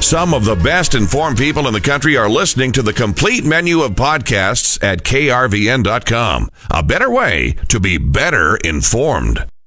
Some of the best informed people in the country are listening to the complete menu of podcasts at krvn.com. A better way to be better informed.